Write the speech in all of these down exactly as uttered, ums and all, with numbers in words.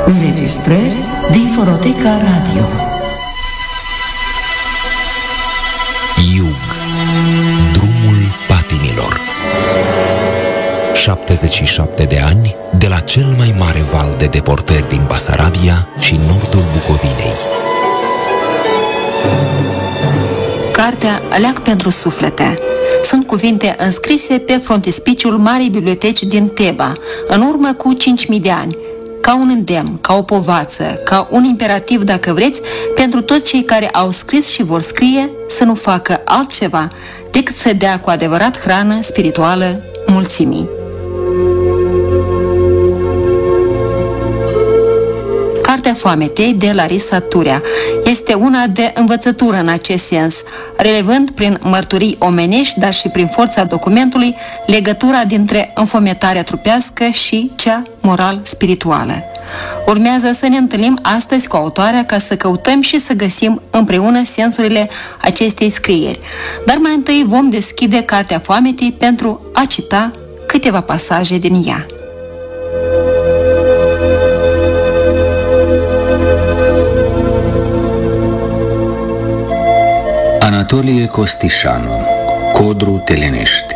Înregistrări din Fonoteca Radio. Iug, drumul patimilor. șaptezeci și șapte de ani de la cel mai mare val de deportări din Basarabia și nordul Bucovinei. Cartea Leac pentru suflete. Sunt cuvinte înscrise pe frontispiciul Marii Biblioteci din Teba, în urmă cu cinci mii de ani, ca un îndemn, ca o povață, ca un imperativ, dacă vreți, pentru toți cei care au scris și vor scrie să nu facă altceva decât să dea cu adevărat hrană spirituală mulțimii. Cartea Foametei de Larisa Turea este una de învățătură în acest sens, relevând prin mărturii omenești, dar și prin forța documentului, legătura dintre înfometarea trupească și cea moral-spirituală. Urmează să ne întâlnim astăzi cu autoarea ca să căutăm și să găsim împreună sensurile acestei scrieri. Dar mai întâi vom deschide Cartea Foametei pentru a cita câteva pasaje din ea. Anatolie Costișanu, Codru Telenești.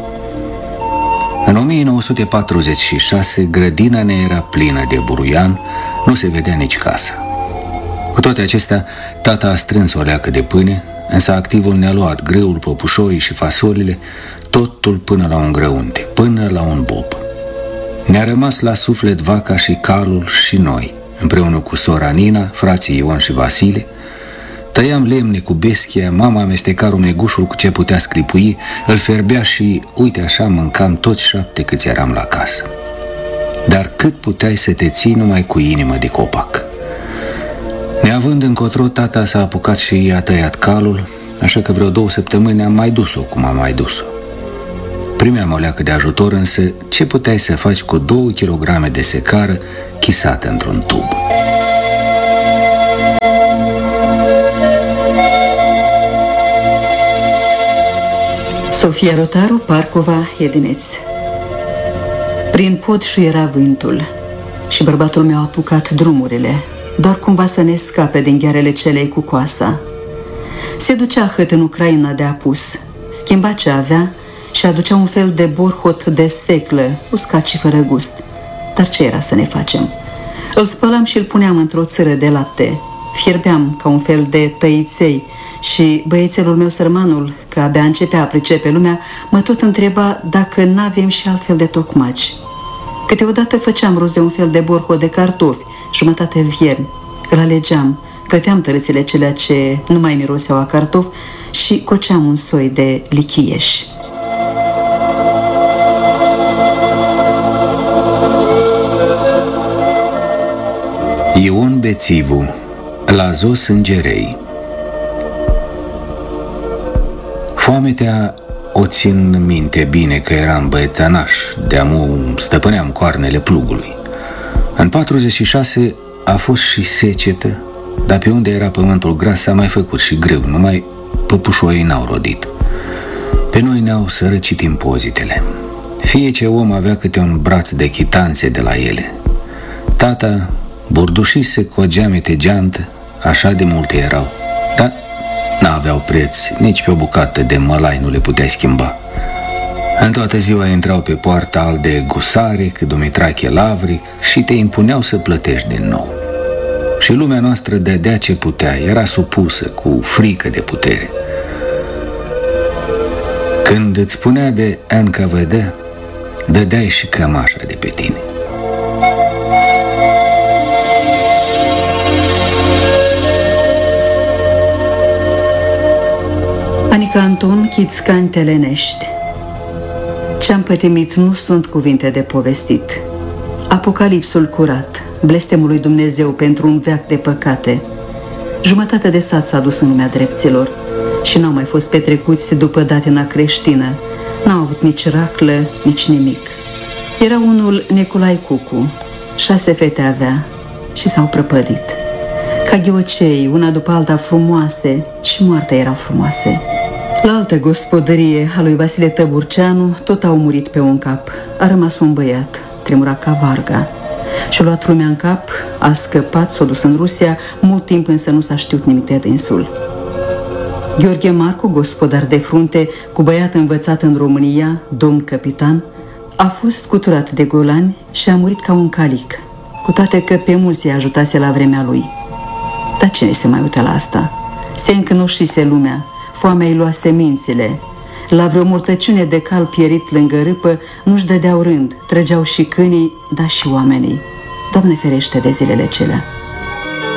În o mie nouă sute patruzeci și șase, grădina ne era plină de buruian, nu se vedea nici casa. Cu toate acestea, tata a strâns o leacă de pâine, însă activul ne-a luat greul, păpușorii și fasolile, totul până la un grăunte, până la un bob. Ne-a rămas la suflet vaca și calul și noi, împreună cu sora Nina, frații Ion și Vasile. Tăiam lemne cu beschia, mama amesteca rumegușul cu ce putea sclipui, îl ferbea și, uite așa, mâncam toți șapte câți eram la casă. Dar cât puteai să te ții numai cu inimă de copac? Neavând încotro, tata s-a apucat și a tăiat calul, așa că vreo două săptămâni am mai dus-o cum am mai dus-o. Primeam o leacă de ajutor, însă ce puteai să faci cu două kilograme de secară chisată într-un tub? Sofia Rotaru, Parcova, Edineț. Prin pod șuiera vântul și bărbatul meu a apucat drumurile, doar cumva să ne scape din ghearele celei cu coasa. Se ducea hât în Ucraina de apus, schimba ce avea și aducea un fel de borhot de sfeclă, uscat și fără gust. Dar ce era să ne facem? Îl spălam și îl puneam într-o țără de lapte, fierbeam ca un fel de tăiței și băiețelul meu, sărmanul, că abia începea a pricepe lumea, mă tot întreba dacă n-avem și altfel de tocmaci. Câteodată făceam rost de un fel de borhot de cartofi, jumătate viermi. Îl alegeam, clăteam tărâțile celea ce nu mai miroseau a cartof și coceam un soi de lichieș. Ion Bețivu, La Zos Îngerei. Foametea o țin minte bine că eram băietănaș, de-amu stăpâneam coarnele plugului. În patruzeci și șase a fost și secetă, dar pe unde era pământul gras s-a mai făcut și greu, numai păpușoii n-au rodit. Pe noi ne-au sărăcit impozitele. Fie ce om avea câte un braț de chitanțe de la ele. Tata burdușise cu o geamete geantă, așa de multe erau, dar n-aveau preț, nici pe o bucată de mălai nu le puteai schimba. În toată ziua intrau pe poartă al de gusare, că Dumitrache Lavric, și te impuneau să plătești din nou. Și lumea noastră dădea ce putea, era supusă, cu frică de putere. Când îți spunea de N K V D, dădeai și cămașa de pe tine. Anica Anton, Chițcani Telenești. Ce-am pătimit nu sunt cuvinte de povestit. Apocalipsul curat, blestemul lui Dumnezeu pentru un veac de păcate. Jumătate de sat s-a dus în lumea drepților și n-au mai fost petrecuți după datina creștină. N-au avut nici raclă, nici nimic. Era unul Neculai Cucu, șase fete avea și s-au prăpădit. Ca ghiocei, una după alta frumoase, și moartea erau frumoase. La altă gospodărie a lui Vasile Tăburceanu tot au murit pe un cap. A rămas un băiat, tremura ca varga. Și-a luat lumea în cap, a scăpat, s-a dus în Rusia, mult timp însă nu s-a știut nimic de dânsul. Gheorghe Marcu, gospodar de frunte, cu băiat învățat în România, domn capitan, a fost scuturat de golani și a murit ca un calic, cu toate că pe mulți i-a ajutase la vremea lui. Dar cine se mai uită la asta? Se încănușise lumea, foamea îi lua semințele. La vreo murtăciune de cal pierit lângă râpă nu-și dădeau rând, trăgeau și câinii, dar și oamenii. Doamne ferește de zilele celea!